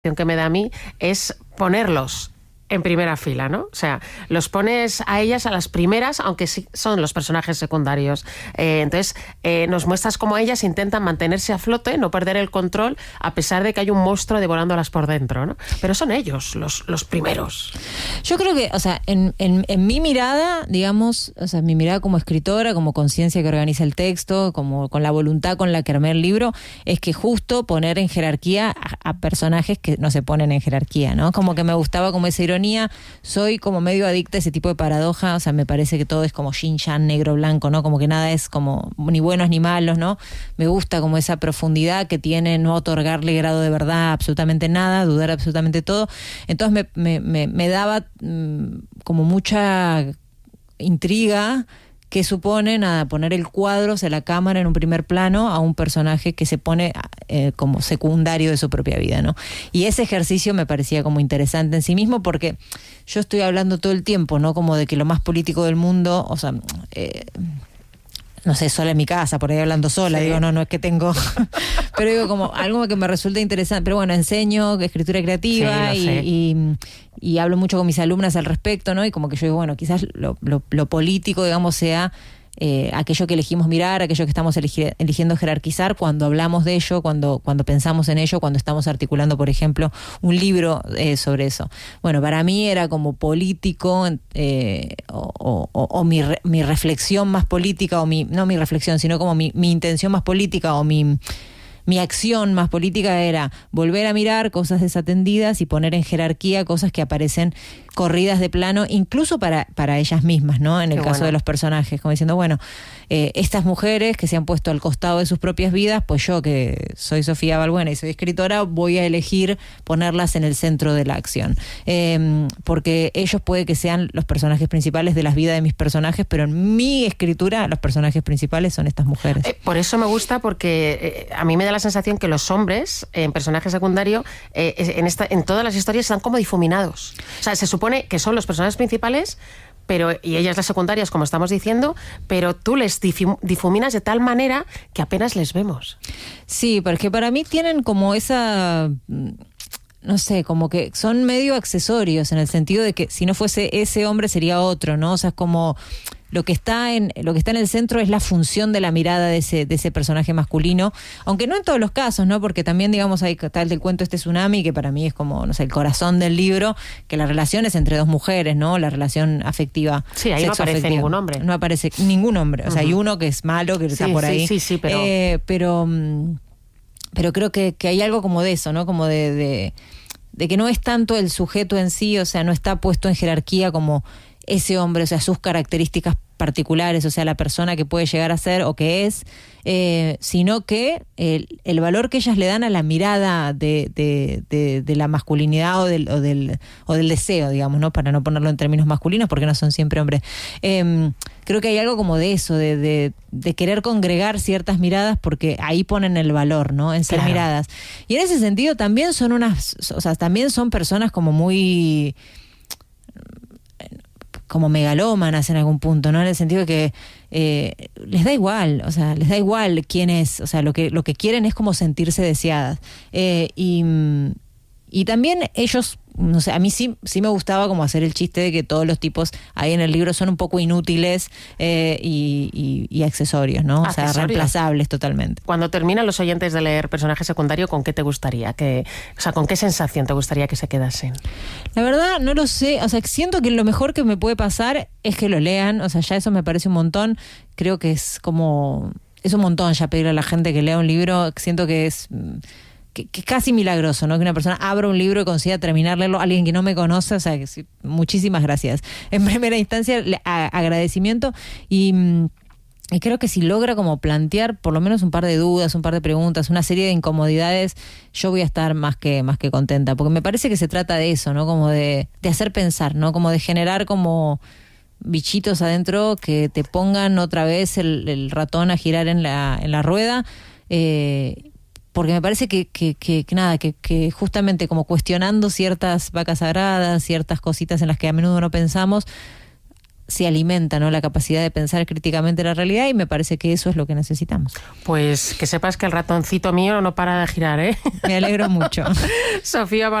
que me da a mí es ponerlos en primera fila, ¿no? O sea, los pones a ellas a las primeras, aunque sí son los personajes secundarios. Entonces, nos muestras cómo ellas intentan mantenerse a flote, no perder el control, a pesar de que hay un monstruo devorándolas por dentro, ¿no? Pero son ellos los primeros. Yo creo que, o sea, en mi mirada, digamos, o sea, mi mirada como escritora, como conciencia que organiza el texto, como con la voluntad con la que armé el libro, es que justo poner en jerarquía a personajes que no se ponen en jerarquía, ¿no? Como que me gustaba como esa ironía. Soy como medio adicta a ese tipo de paradoja, o sea, me parece que todo es como yin yang, negro, blanco, ¿no? Como que nada es como ni buenos ni malos, ¿no? Me gusta como esa profundidad que tiene no otorgarle grado de verdad a absolutamente nada, dudar absolutamente todo. Entonces me daba como mucha intriga que supone poner el cuadro, o sea, la cámara en un primer plano a un personaje que se pone como secundario de su propia vida, ¿no? Y ese ejercicio me parecía como interesante en sí mismo, porque yo estoy hablando todo el tiempo, ¿no? Como de que lo más político del mundo, o sea, no sé, sola en mi casa, por ahí hablando sola, sí. Digo, no es que tengo, pero digo como algo que me resulta interesante, pero bueno, enseño escritura creativa y hablo mucho con mis alumnas al respecto, ¿no? Y como que yo digo, bueno, quizás lo político, digamos, sea aquello que elegimos mirar, aquello que estamos eligiendo jerarquizar cuando hablamos de ello, cuando pensamos en ello, cuando estamos articulando, por ejemplo, un libro sobre eso. Bueno, para mí era como político o mi reflexión más política, no mi reflexión, sino como mi intención más política o mi acción más política era volver a mirar cosas desatendidas y poner en jerarquía cosas que aparecen corridas de plano, incluso para ellas mismas, ¿no? En el caso de los personajes, como diciendo, bueno, estas mujeres que se han puesto al costado de sus propias vidas, pues yo, que soy Sofía Balbuena y soy escritora, voy a elegir ponerlas en el centro de la acción. Porque ellos puede que sean los personajes principales de las vidas de mis personajes, pero en mi escritura los personajes principales son estas mujeres. Por eso me gusta, porque a mí me da la sensación que los hombres en personaje secundario en todas las historias están como difuminados. O sea, se supone que son los personajes principales, y ellas las secundarias, como estamos diciendo, pero tú les difuminas de tal manera que apenas les vemos. Sí, porque para mí tienen como esa... no sé, como que son medio accesorios en el sentido de que si no fuese ese hombre sería otro, ¿no? O sea, es como lo que está en el centro es la función de la mirada de ese personaje masculino, aunque no en todos los casos, ¿no? Porque también, digamos, hay tal del cuento Tsunami, que para mí es como, no sé, el corazón del libro, que la relación es entre dos mujeres, ¿no? La relación afectiva. Sí, ahí no aparece ningún hombre. No aparece ningún hombre. O sea, hay uno que es malo, que está por ahí. Sí, pero creo que hay algo como de eso, ¿no? Como de que no es tanto el sujeto en sí, o sea, no está puesto en jerarquía como ese hombre, o sea, sus características particulares, o sea, la persona que puede llegar a ser o que es, sino que el valor que ellas le dan a la mirada de la masculinidad o del deseo, digamos, ¿no? Para no ponerlo en términos masculinos, porque no son siempre hombres. Creo que hay algo como de eso, de querer congregar ciertas miradas, porque ahí ponen el valor, ¿no? En ser miradas. Y en ese sentido también también son personas como muy... como megalómanas en algún punto, ¿no? En el sentido de que les da igual, o sea, les da igual quién es, o sea, lo que quieren es como sentirse deseadas. Y también ellos, no sé, a mí sí me gustaba como hacer el chiste de que todos los tipos ahí en el libro son un poco inútiles y accesorios, ¿no? O sea, reemplazables totalmente. Cuando terminan los oyentes de leer personaje secundario, ¿con qué te gustaría? ¿Con qué sensación te gustaría que se quedasen? La verdad, no lo sé. O sea, siento que lo mejor que me puede pasar es que lo lean. O sea, ya eso me parece un montón. Creo que es un montón ya pedirle a la gente que lea un libro. Siento que es... que casi milagroso, ¿no? Que una persona abra un libro y consiga terminar leerlo, alguien que no me conoce, o sea, que sí, muchísimas gracias. En primera instancia, agradecimiento y creo que si logra como plantear por lo menos un par de dudas, un par de preguntas, una serie de incomodidades, yo voy a estar más que contenta, porque me parece que se trata de eso, ¿no? Como de hacer pensar, ¿no? Como de generar como bichitos adentro que te pongan otra vez el ratón a girar en la rueda, porque me parece que justamente como cuestionando ciertas vacas sagradas, ciertas cositas en las que a menudo no pensamos, se alimenta, ¿no?, la capacidad de pensar críticamente la realidad, y me parece que eso es lo que necesitamos. Pues que sepas que el ratoncito mío no para de girar, ¿eh? Me alegro mucho. Sofía